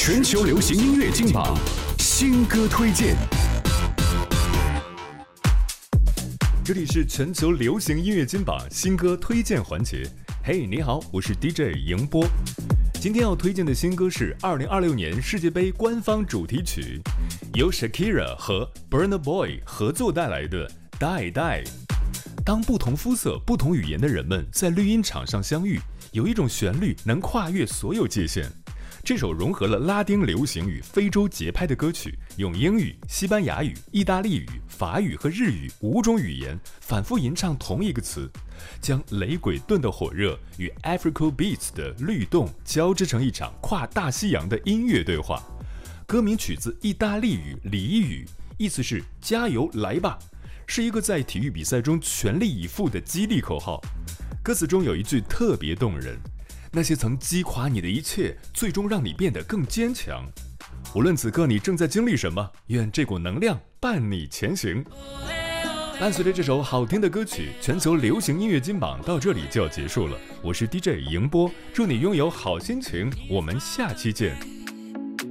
全球流行音乐金榜新歌推荐。这里是全球流行音乐金榜新歌推荐环节。嘿，你好，我是 DJ 迎波。今天要推荐的新歌是2026年世界杯官方主题曲，由 Shakira 和 Burna Boy 合作带来的《Die Die》。当不同肤色、不同语言的人们在绿茵场上相遇，有一种旋律能跨越所有界限。这首融合了拉丁流行与非洲节拍的歌曲，用英语、西班牙语、意大利语、法语和日语5种语言反复吟唱同一个词，将雷鬼顿的火热与 Afro Beats 的律动交织成一场跨大西洋的音乐对话。歌名取自意大利语俚语，意思是加油来吧，是一个在体育比赛中全力以赴的激励口号。歌词中有一句特别动人，那些曾击垮你的一切，最终让你变得更坚强。无论此刻你正在经历什么，愿这股能量伴你前行。伴随着这首好听的歌曲，全球流行音乐金榜到这里就要结束了。我是 DJ 迎波，祝你拥有好心情，我们下期见。